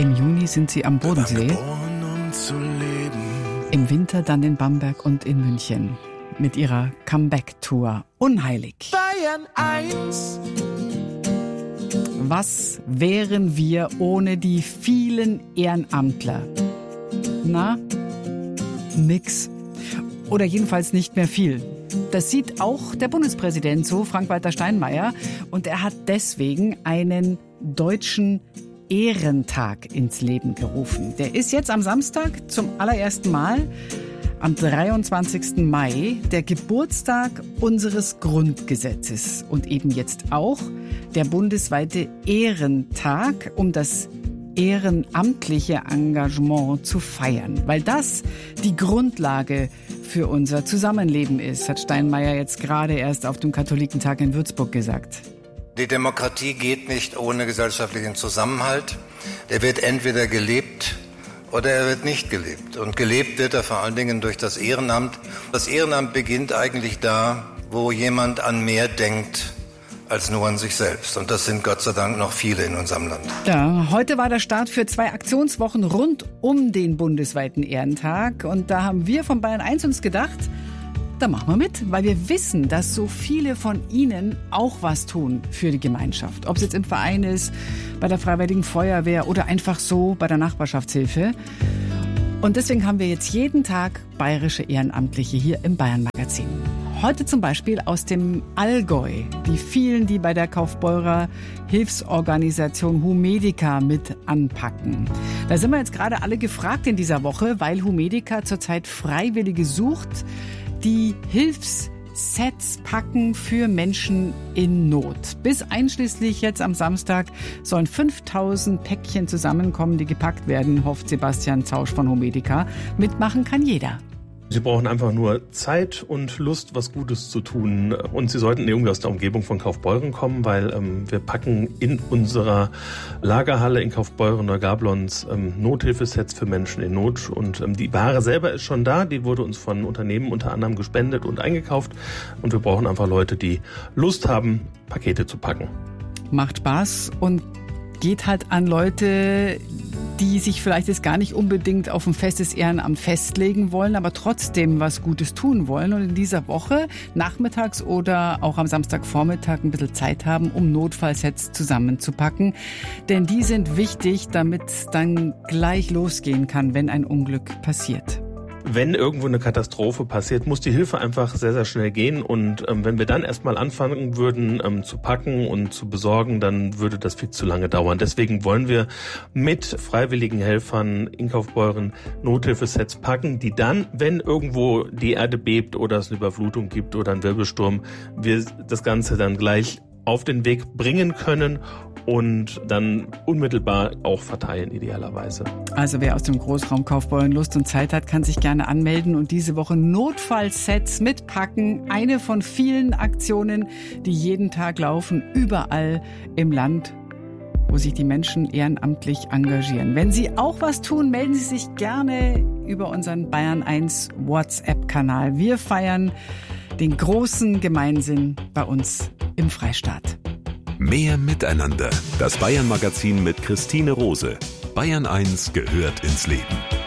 Im Juni sind sie am Bodensee, im Winter dann in Bamberg und in München mit ihrer Comeback-Tour Unheilig. Bayern 1. Was wären wir ohne die vielen Ehrenamtler? Na, nix. Oder jedenfalls nicht mehr viel. Das sieht auch der Bundespräsident so, Frank-Walter Steinmeier. Und er hat deswegen einen deutschen Ehrentag ins Leben gerufen. Der ist jetzt am Samstag zum allerersten Mal, am 23. Mai, der Geburtstag unseres Grundgesetzes. Und eben jetzt auch der bundesweite Ehrentag, um das ehrenamtliche Engagement zu feiern. Weil das die Grundlage für unser Zusammenleben ist, hat Steinmeier jetzt gerade erst auf dem Katholikentag in Würzburg gesagt. Die Demokratie geht nicht ohne gesellschaftlichen Zusammenhalt. Der wird entweder gelebt oder er wird nicht gelebt. Und gelebt wird er vor allen Dingen durch das Ehrenamt. Das Ehrenamt beginnt eigentlich da, wo jemand an mehr denkt als nur an sich selbst. Und das sind Gott sei Dank noch viele in unserem Land. Ja, heute war der Start für 2 Aktionswochen rund um den bundesweiten Ehrentag. Und da haben wir von Bayern 1 uns gedacht, da machen wir mit, weil wir wissen, dass so viele von Ihnen auch was tun für die Gemeinschaft. Ob es jetzt im Verein ist, bei der Freiwilligen Feuerwehr oder einfach so bei der Nachbarschaftshilfe. Und deswegen haben wir jetzt jeden Tag bayerische Ehrenamtliche hier im Bayern-Magazin. Heute zum Beispiel aus dem Allgäu. Die vielen, die bei der Kaufbeurer Hilfsorganisation Humedica mit anpacken. Da sind wir jetzt gerade alle gefragt in dieser Woche, weil Humedica zurzeit Freiwillige sucht, die Hilfssets packen für Menschen in Not. Bis einschließlich jetzt am Samstag sollen 5000 Päckchen zusammenkommen, die gepackt werden, hofft Sebastian Zausch von Humedica. Mitmachen kann jeder. Sie brauchen einfach nur Zeit und Lust, was Gutes zu tun. Und Sie sollten irgendwie aus der Umgebung von Kaufbeuren kommen, weil wir packen in unserer Lagerhalle in Kaufbeuren Neugablons Nothilfesets für Menschen in Not. Und die Ware selber ist schon da. Die wurde uns von Unternehmen unter anderem gespendet und eingekauft. Und wir brauchen einfach Leute, die Lust haben, Pakete zu packen. Macht Spaß und geht halt an Leute, die sich vielleicht jetzt gar nicht unbedingt auf ein festes Ehrenamt festlegen wollen, aber trotzdem was Gutes tun wollen und in dieser Woche nachmittags oder auch am Samstagvormittag ein bisschen Zeit haben, um Notfallsets zusammenzupacken. Denn die sind wichtig, damit es dann gleich losgehen kann, wenn ein Unglück passiert. Wenn irgendwo eine Katastrophe passiert, muss die Hilfe einfach sehr, sehr schnell gehen. Und wenn wir dann erstmal anfangen würden zu packen und zu besorgen, dann würde das viel zu lange dauern. Deswegen wollen wir mit freiwilligen Helfern in Kaufbeuren Nothilfesets packen, die dann, wenn irgendwo die Erde bebt oder es eine Überflutung gibt oder einen Wirbelsturm, wir das Ganze dann gleich auf den Weg bringen können und dann unmittelbar auch verteilen idealerweise. Also wer aus dem Großraum Kaufbeuren Lust und Zeit hat, kann sich gerne anmelden und diese Woche Notfallsets mitpacken. Eine von vielen Aktionen, die jeden Tag laufen, überall im Land, wo sich die Menschen ehrenamtlich engagieren. Wenn Sie auch was tun, melden Sie sich gerne über unseren Bayern 1 WhatsApp-Kanal. Wir feiern den großen Gemeinsinn bei uns im Freistaat. Mehr Miteinander. Das Bayern-Magazin mit Christine Rose. Bayern 1 gehört ins Leben.